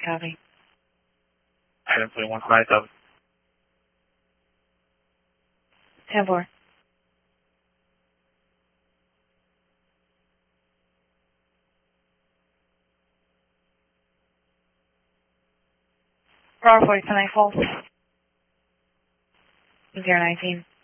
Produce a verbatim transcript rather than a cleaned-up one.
copy. Item twenty-one five thousand. ten four. Bravo forty, ten nine false. zero nineteen.